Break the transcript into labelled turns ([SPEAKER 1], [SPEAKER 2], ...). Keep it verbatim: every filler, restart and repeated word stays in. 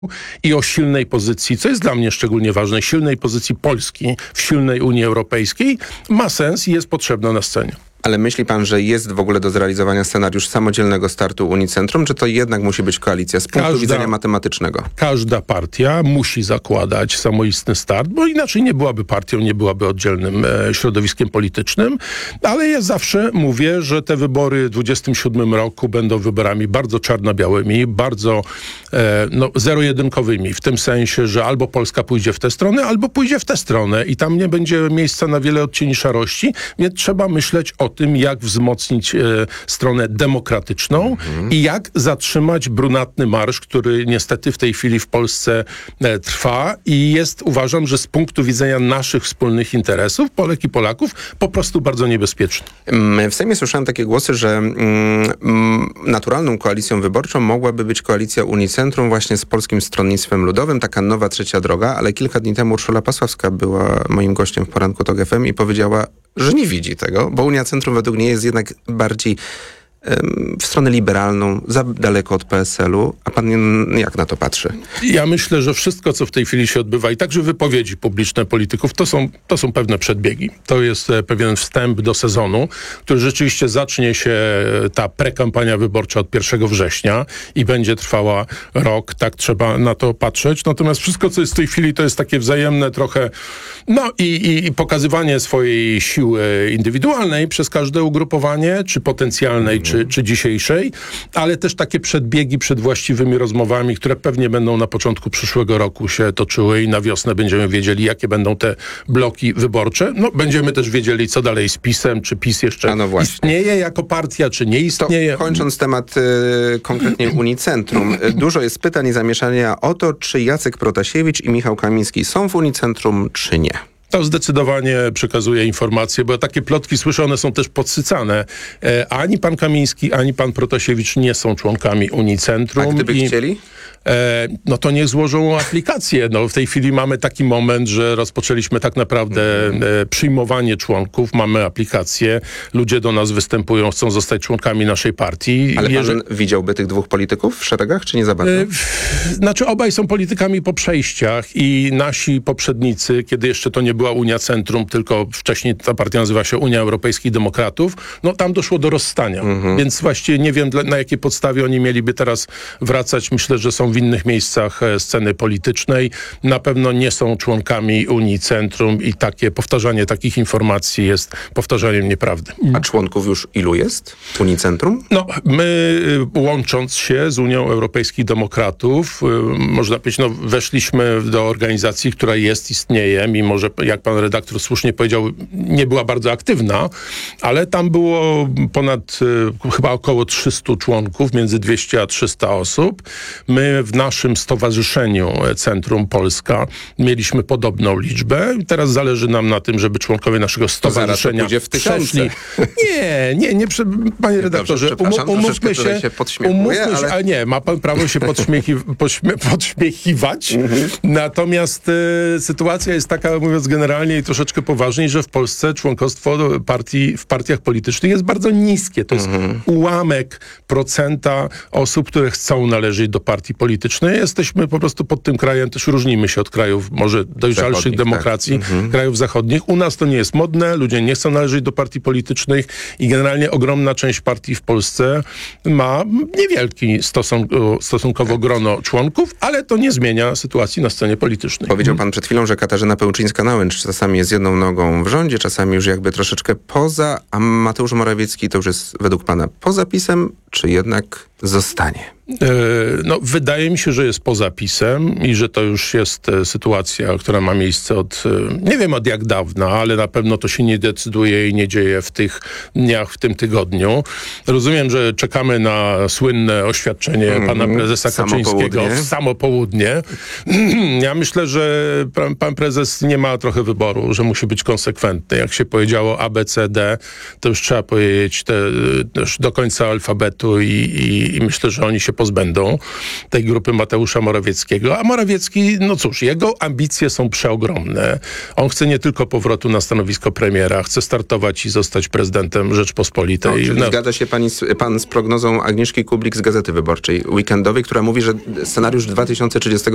[SPEAKER 1] i o silnej pozycji, co jest dla mnie szczególnie ważne, silnej pozycji Polski w silnej Unii Europejskiej ma sens i jest potrzebna na scenie.
[SPEAKER 2] Ale myśli pan, że jest w ogóle do zrealizowania scenariusz samodzielnego startu Unii Centrum, czy to jednak musi być koalicja z punktu
[SPEAKER 1] Każda,
[SPEAKER 2] widzenia matematycznego?
[SPEAKER 1] Każda partia musi zakładać samoistny start, bo inaczej nie byłaby partią, nie byłaby oddzielnym e, środowiskiem politycznym, ale ja zawsze mówię, że te wybory w dwudziestym siódmym roku będą wyborami bardzo czarno-białymi, bardzo e, no, zero-jedynkowymi, w tym sensie, że albo Polska pójdzie w tę stronę, albo pójdzie w tę stronę i tam nie będzie miejsca na wiele odcieni szarości, więc trzeba myśleć o tym, jak wzmocnić e, stronę demokratyczną mhm. i jak zatrzymać brunatny marsz, który niestety w tej chwili w Polsce e, trwa i jest, uważam, że z punktu widzenia naszych wspólnych interesów, Polek i Polaków, po prostu bardzo niebezpieczny.
[SPEAKER 2] W Sejmie słyszałem takie głosy, że mm, naturalną koalicją wyborczą mogłaby być koalicja Unii Centrum właśnie z Polskim Stronnictwem Ludowym, taka nowa trzecia droga, ale kilka dni temu Urszula Pasławska była moim gościem w poranku TOK F M i powiedziała, że nie widzi tego, bo Unia Centrum według niej jest jednak bardziej um, w stronę liberalną, za daleko od P S L u. A pan jak na to patrzy?
[SPEAKER 1] Ja myślę, że wszystko, co w tej chwili się odbywa i także wypowiedzi publiczne polityków, to są, to są pewne przedbiegi. To jest e, pewien wstęp do sezonu, który rzeczywiście zacznie się, ta prekampania wyborcza od pierwszego września i będzie trwała rok. Tak trzeba na to patrzeć. Natomiast wszystko, co jest w tej chwili, to jest takie wzajemne trochę no i, i, i pokazywanie swojej siły indywidualnej przez każde ugrupowanie, czy potencjalnej, mm. czy, czy dzisiejszej, ale też takie przedbiegi przed właściwymi rozmowami, które pewnie będą na początku przyszłego roku się toczyły i na wiosnę będziemy wiedzieli, jakie będą te bloki wyborcze. No, będziemy też wiedzieli, co dalej z PiS-em, czy PiS jeszcze no istnieje jako partia, czy nie istnieje.
[SPEAKER 2] To, kończąc temat y, konkretnie Unii Centrum, dużo jest pytań i zamieszania o to, czy Jacek Protasiewicz i Michał Kamiński są w Unii Centrum, czy nie.
[SPEAKER 1] To zdecydowanie przekazuje informacje, bo takie plotki słyszę, one są też podsycane. E, ani pan Kamiński, ani pan Protasiewicz nie są członkami Unii Centrum.
[SPEAKER 2] A gdyby
[SPEAKER 1] i,
[SPEAKER 2] chcieli?
[SPEAKER 1] E, no to niech złożą aplikację. No, w tej chwili mamy taki moment, że rozpoczęliśmy tak naprawdę e, przyjmowanie członków. Mamy aplikację. Ludzie do nas występują, chcą zostać członkami naszej partii.
[SPEAKER 2] Ale pan
[SPEAKER 1] Jeżeli...
[SPEAKER 2] widziałby tych dwóch polityków w szeregach, czy nie za bardzo? E,
[SPEAKER 1] znaczy obaj są politykami po przejściach i nasi poprzednicy, kiedy jeszcze to nie była Unia Centrum, tylko wcześniej ta partia nazywa się Unia Europejskich Demokratów, no tam doszło do rozstania. Mhm. Więc właściwie nie wiem, na jakiej podstawie oni mieliby teraz wracać. Myślę, że są w innych miejscach sceny politycznej. Na pewno nie są członkami Unii Centrum i takie powtarzanie takich informacji jest powtarzaniem nieprawdy.
[SPEAKER 2] A członków już ilu jest Unii Centrum?
[SPEAKER 1] No, my łącząc się z Unią Europejskich Demokratów, można powiedzieć, no weszliśmy do organizacji, która jest, istnieje, mimo że, jak pan redaktor słusznie powiedział, nie była bardzo aktywna, ale tam było ponad chyba około trzystu członków, między dwieście a trzysta osób. My w naszym stowarzyszeniu Centrum Polska mieliśmy podobną liczbę i teraz zależy nam na tym, żeby członkowie naszego stowarzyszenia
[SPEAKER 2] w przeszli.
[SPEAKER 1] Nie, nie, nie, panie redaktorze,
[SPEAKER 2] Dobrze, um, umówmy się, się umówmy
[SPEAKER 1] ale... się, ale nie, ma pan prawo się podśmiechi, podśmie, podśmiechiwać, mhm. Natomiast e, sytuacja jest taka, mówiąc generalnie i troszeczkę poważniej, że w Polsce członkostwo partii, w partiach politycznych jest bardzo niskie. To jest mhm. ułamek procenta osób, które chcą należeć do partii politycznej. Jesteśmy po prostu pod tym krajem, też różnimy się od krajów może dojrzalszych demokracji, tak. mhm. krajów zachodnich. U nas to nie jest modne, ludzie nie chcą należeć do partii politycznych i generalnie ogromna część partii w Polsce ma niewielki stosun stosunkowo grono członków, ale to nie zmienia sytuacji na scenie politycznej.
[SPEAKER 2] Powiedział pan przed chwilą, że Katarzyna Pełczyńska-Nałęcz czasami jest jedną nogą w rządzie, czasami już jakby troszeczkę poza, a Mateusz Morawiecki to już jest według pana poza PiS-em, czy jednak zostanie?
[SPEAKER 1] No, wydaje mi się, że jest poza PiS-em i że to już jest sytuacja, która ma miejsce od, nie wiem od jak dawna, ale na pewno to się nie decyduje i nie dzieje w tych dniach, w tym tygodniu. Rozumiem, że czekamy na słynne oświadczenie mm, pana prezesa Kaczyńskiego w samo południe. Ja myślę, że pan, pan prezes nie ma trochę wyboru, że musi być konsekwentny. Jak się powiedziało A, B, C, D, to już trzeba powiedzieć te, też do końca alfabetu i, i, i myślę, że oni się pozbędą tej grupy Mateusza Morawieckiego. A Morawiecki, no cóż, jego ambicje są przeogromne. On chce nie tylko powrotu na stanowisko premiera, chce startować i zostać prezydentem Rzeczpospolitej.
[SPEAKER 2] No, czyli no. Zgadza się pani, pan z prognozą Agnieszki Kublik z Gazety Wyborczej weekendowej, która mówi, że scenariusz dwa tysiące trzydziestego